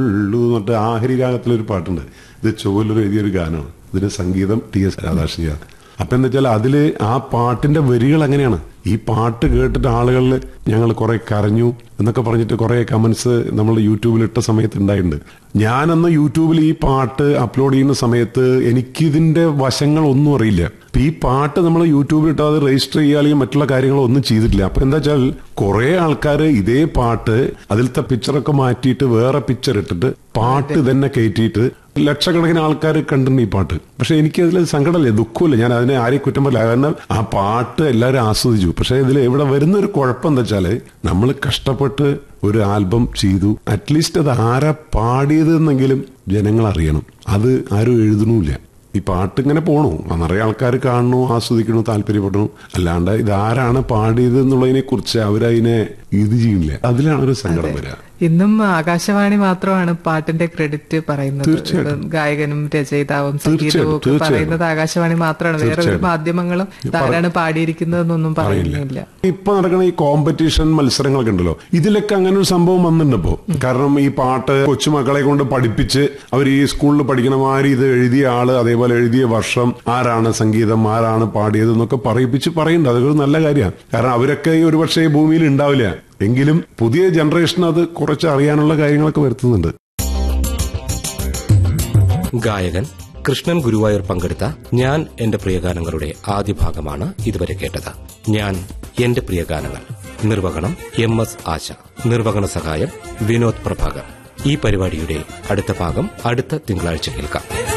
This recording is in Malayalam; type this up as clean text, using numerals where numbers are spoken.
ഉള്ളൂ എന്നിട്ട് ആഹരി രാഗത്തിലൊരു പാട്ടുണ്ട്. ഇത് ചൊവ്വലൂർ എഴുതിയൊരു ഗാനമാണ്. ഇതിന് സംഗീതം TS രാധാകൃഷ്ണൻ. അപ്പൊ എന്താ വെച്ചാൽ അതില് ആ പാട്ടിന്റെ വരികൾ എങ്ങനെയാണ്, ഈ പാട്ട് കേട്ടിട്ട് ആളുകളിൽ ഞങ്ങൾ കുറെ കരഞ്ഞു എന്നൊക്കെ പറഞ്ഞിട്ട് കുറെ കമന്റ്സ് നമ്മൾ യൂട്യൂബിൽ ഇട്ട സമയത്ത് ഉണ്ടായിട്ടുണ്ട്. ഞാനന്ന് യൂട്യൂബിൽ ഈ പാട്ട് അപ്ലോഡ് ചെയ്യുന്ന സമയത്ത് എനിക്കിതിന്റെ വശങ്ങളൊന്നും അറിയില്ല. ഈ പാട്ട് നമ്മൾ യൂട്യൂബിൽ ഇട്ട് അത് രജിസ്റ്റർ ചെയ്യുക അല്ലെങ്കിൽ മറ്റുള്ള കാര്യങ്ങളൊന്നും ചെയ്തിട്ടില്ല. അപ്പൊ എന്താ വെച്ചാൽ കുറെ ആൾക്കാർ ഇതേ പാട്ട് അതിലത്തെ പിക്ചറൊക്കെ മാറ്റിയിട്ട് വേറെ പിക്ചർ ഇട്ടിട്ട് പാട്ട് തന്നെ കയറ്റിയിട്ട് ലക്ഷക്കണക്കിന് ആൾക്കാർ കണ്ടിട്ടുണ്ട് ഈ പാട്ട്. പക്ഷെ എനിക്ക് അതിൽ സങ്കടമല്ലേ, ദുഃഖമില്ല. ഞാൻ അതിനെ ആരെയും കുറ്റം പറയില്ല. കാരണം ആ പാട്ട് എല്ലാവരും ആസ്വദിച്ചു. പക്ഷെ ഇതിൽ ഇവിടെ വരുന്ന ഒരു കുഴപ്പം എന്താ വെച്ചാല് നമ്മൾ കഷ്ടപ്പെട്ട് ഒരു ആൽബം ചെയ്തു, അറ്റ്ലീസ്റ്റ് അത് ആരാ പാടിയത് എന്നെങ്കിലും ജനങ്ങൾ അറിയണം. അത് ആരും എഴുതണമില്ല. ഈ പാട്ട് ഇങ്ങനെ പോണു, നിറയെ ആൾക്കാർ കാണണു, ആസ്വദിക്കണു, താല്പര്യപ്പെടണു. അല്ലാണ്ട് ഇതാരാണ് പാടിയത് എന്നുള്ളതിനെ കുറിച്ച് അവരതിനെ ഇത് ചെയ്യില്ല. അതിലാണ് ഒരു സങ്കടം വരിക. ഇന്നും ആകാശവാണി മാത്രമാണ് പാട്ടിന്റെ ക്രെഡിറ്റ് പറയുന്നത്. ഗായകനും രചയിതാവും സംഗീതവും ഒക്കെ പറയുന്നത് ആകാശവാണി മാത്രമാണ്. വേറെ ഒരു മാധ്യമങ്ങളും ഇതാരാണ് പാടിയിരിക്കുന്നതെന്നൊന്നും പറയുന്നില്ല. ഇപ്പൊ നടക്കുന്ന ഈ കോമ്പറ്റീഷൻ മത്സരങ്ങളൊക്കെ ഉണ്ടല്ലോ, ഇതിലൊക്കെ അങ്ങനെ ഒരു സംഭവം വന്നിട്ടുണ്ടപ്പോ. കാരണം ഈ പാട്ട് കൊച്ചുമക്കളെ കൊണ്ട് പഠിപ്പിച്ച് അവർ ഈ സ്കൂളിൽ പഠിക്കണ മാതിരി ഇത് എഴുതിയ ആള്, അതേപോലെ എഴുതിയ വർഷം, ആരാണ് സംഗീതം, ആരാണ് പാടിയത് എന്നൊക്കെ പറയിപ്പിച്ച് പറയുന്നുണ്ട്. അതൊരു നല്ല കാര്യമാണ്. കാരണം അവരൊക്കെ ഒരു പക്ഷേ ഭൂമിയിൽ ഉണ്ടാവില്ല, എങ്കിലും പുതിയ ജനറേഷൻ അത് കുറച്ച് അറിയാനുള്ള കാര്യങ്ങളൊക്കെ വരുത്തുന്നുണ്ട്. ഗായകൻ കൃഷ്ണൻ ഗുരുവായൂർ പങ്കെടുത്ത ഞാൻ എന്റെ പ്രിയഗാനങ്ങളുടെ ആദ്യ ഭാഗമാണ് ഇതുവരെ കേട്ടത്. ഞാൻ എന്റെ പ്രിയഗാനങ്ങൾ. നിർവഹണം MS ആശ. നിർവഹണ സഹായം വിനോദ് പ്രഭാകർ. ഈ പരിപാടിയുടെ അടുത്ത ഭാഗം അടുത്ത തിങ്കളാഴ്ച കേൾക്കാം.